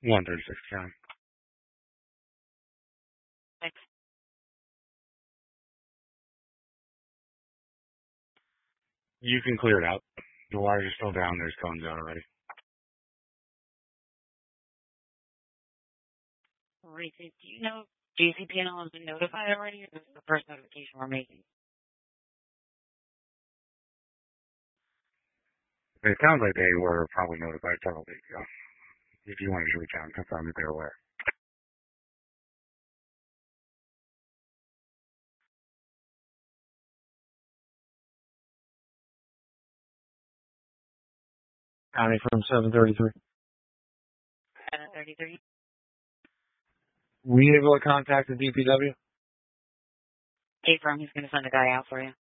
136 Karen. Thanks. You can clear it out. The wires are still down. There's cones out already. Reese, do you know JCPenney has been notified already, or this is the first notification we're making? It sounds like they were probably notified several days ago. If you wanted to reach out and confirm that they're aware. County from 733. 733? Were you able to contact the DPW? Hey, firm, he's going to send a guy out for you.